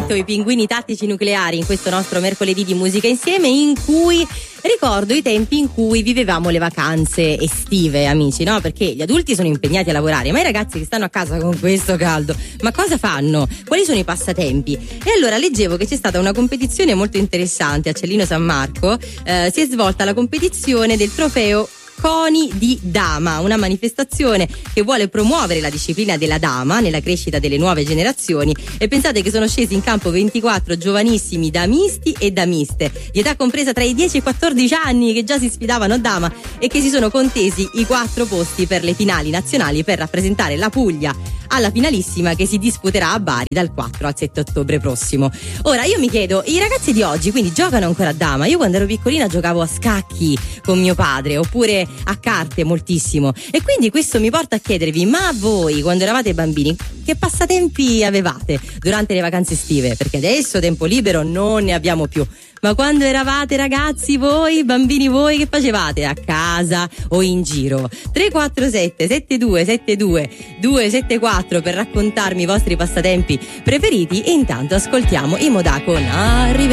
finito i pinguini tattici nucleari in questo nostro mercoledì di musica insieme, in cui ricordo i tempi in cui vivevamo le vacanze estive, amici, no? Perché gli adulti sono impegnati a lavorare, ma i ragazzi che stanno a casa con questo caldo, ma cosa fanno? Quali sono i passatempi? E allora leggevo che c'è stata una competizione molto interessante a Cellino San Marco, si è svolta la competizione del trofeo Coni di Dama, una manifestazione che vuole promuovere la disciplina della dama nella crescita delle nuove generazioni, e pensate che sono scesi in campo 24 giovanissimi damisti e damiste di età compresa tra i 10 e i 14 anni che già si sfidavano a dama e che si sono contesi i 4 posti per le finali nazionali per rappresentare la Puglia alla finalissima che si disputerà a Bari dal 4 al 7 ottobre prossimo. Ora io mi chiedo, i ragazzi di oggi quindi giocano ancora a dama? Io quando ero piccolina giocavo a scacchi con mio padre, oppure a carte moltissimo, e quindi questo mi porta a chiedervi: ma voi quando eravate bambini che passatempi avevate durante le vacanze estive? Perché adesso tempo libero non ne abbiamo più, ma quando eravate ragazzi voi, bambini voi, che facevate a casa o in giro? 347 7272 274 per raccontarmi i vostri passatempi preferiti, e intanto ascoltiamo i Modà con Arrivederci.